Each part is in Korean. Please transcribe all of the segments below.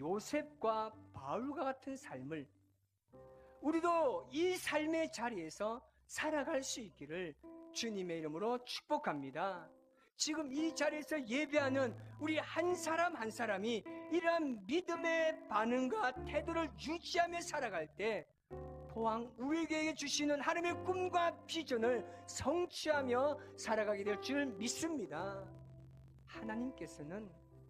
요셉과 바울과 같은 삶을 우리도 이 삶의 자리에서 살아갈 수 있기를 주님의 이름으로 축복합니다. 지금 이 자리에서 예배하는 우리 한 사람 한 사람이 이러한 믿음의 반응과 태도를 유지하며 살아갈 때 또한 우리에게 주시는 하나님의 꿈과 비전을 성취하며 살아가게 될 줄 믿습니다. 하나님께서는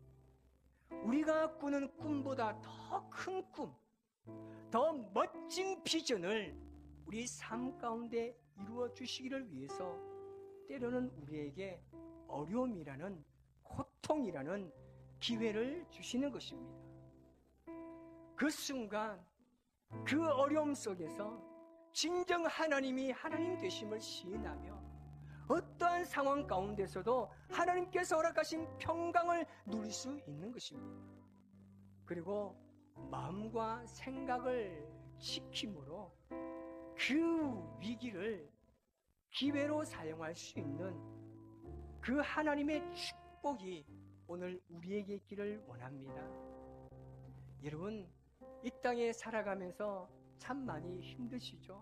우리가 꾸는 꿈보다 더 큰 꿈, 더 멋진 비전을 우리 삶 가운데 이루어 주시기를 위해서 때로는 우리에게 어려움이라는, 고통이라는 기회를 주시는 것입니다. 그 순간 그 어려움 속에서 진정 하나님이 하나님 되심을 시인하며 어떠한 상황 가운데서도 하나님께서 허락하신 평강을 누릴 수 있는 것입니다. 그리고 마음과 생각을 지킴으로 그 위기를 기회로 사용할 수 있는 그 하나님의 축복이 오늘 우리에게 있기를 원합니다. 여러분, 이 땅에 살아가면서 참 많이 힘드시죠?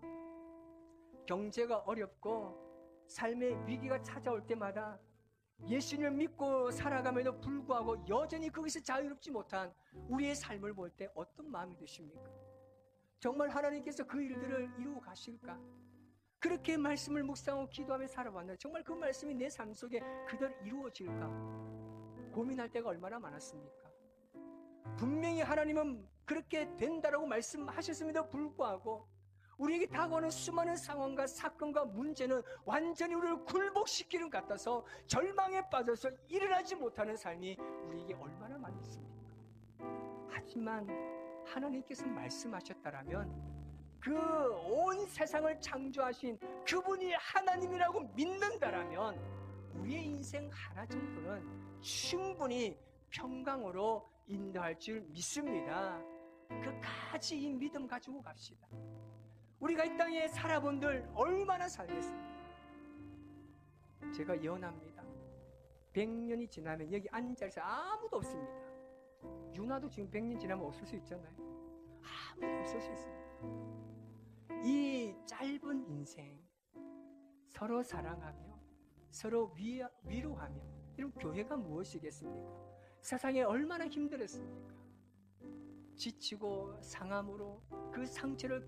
경제가 어렵고 삶의 위기가 찾아올 때마다 예수님을 믿고 살아감에도 불구하고 여전히 거기서 자유롭지 못한 우리의 삶을 볼 때 어떤 마음이 드십니까? 정말 하나님께서 그 일들을 이루어 가실까? 그렇게 말씀을 묵상하고 기도하며 살아왔는데 정말 그 말씀이 내 삶 속에 그대로 이루어질까? 고민할 때가 얼마나 많았습니까? 분명히 하나님은 그렇게 된다라고 말씀하셨음에도 불구하고 우리에게 다가오는 수많은 상황과 사건과 문제는 완전히 우리를 굴복시키는 것 같아서 절망에 빠져서 일어나지 못하는 삶이 우리에게 얼마나 많이 있습니까? 하지만 하나님께서 말씀하셨다라면 그 온 세상을 창조하신 그분이 하나님이라고 믿는다라면 우리의 인생 하나 정도는 충분히 평강으로 인도할 줄 믿습니다. 끝까지 이 믿음 가지고 갑시다. 우리가 이 땅에 살아본들 얼마나 살겠습니까? 제가 예언합니다. 100년이 지나면 여기 앉아있어 아무도 없습니다. 유나도 지금 100년 지나면 없을 수 있잖아요. 아무도 없을 수 있습니다. 이 짧은 인생 서로 사랑하며 서로 위로하며 이런 교회가 무엇이겠습니까? 세상에 얼마나 힘들었습니까? 지치고 상함으로 그 상처를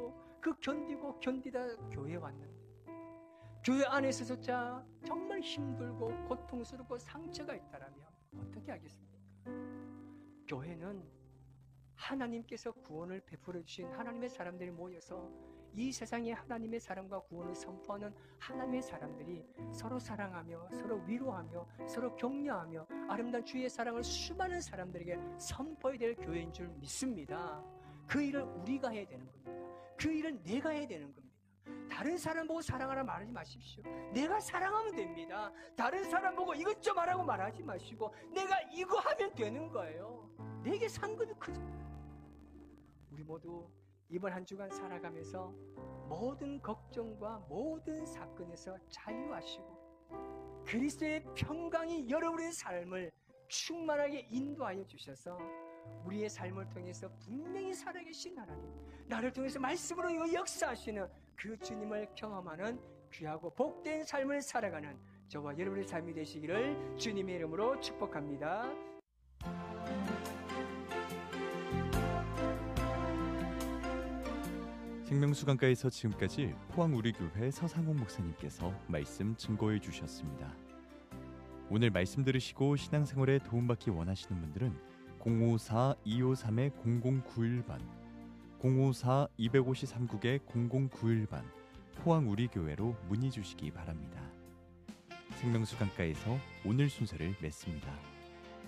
견디다 교회에 왔는데 교회 안에서조차 정말 힘들고 고통스럽고 상처가 있다라면 어떻게 하겠습니까? 교회는 하나님께서 구원을 베풀어 주신 하나님의 사람들이 모여서 이 세상에 하나님의 사랑과 구원을 선포하는 하나님의 사람들이 서로 사랑하며 서로 위로하며 서로 격려하며 아름다운 주의 사랑을 수많은 사람들에게 선포해야 될 교회인 줄 믿습니다. 그 일을 우리가 해야 되는 겁니다. 그 일을 내가 해야 되는 겁니다. 다른 사람 보고 사랑하라 말하지 마십시오. 내가 사랑하면 됩니다. 다른 사람 보고 이것 좀 하라고 말하지 마시고 내가 이거 하면 되는 거예요. 내게 상관이 크죠. 우리 모두 이번 한 주간 살아가면서 모든 걱정과 모든 사건에서 자유하시고 그리스도의 평강이 여러분의 삶을 충만하게 인도하여 주셔서 우리의 삶을 통해서 분명히 살아계신 하나님, 나를 통해서 말씀으로 역사하시는 그 주님을 경험하는 귀하고 복된 삶을 살아가는 저와 여러분의 삶이 되시기를 주님의 이름으로 축복합니다. 생명수강가에서 지금까지 포항우리교회 서상홍 목사님께서 말씀 증거해 주셨습니다. 오늘 말씀 들으시고 신앙생활에 도움받기 원하시는 분들은 054-253-0091번 054-250-39-0091번 포항우리교회로 문의 주시기 바랍니다. 생명수강가에서 오늘 순서를 맺습니다.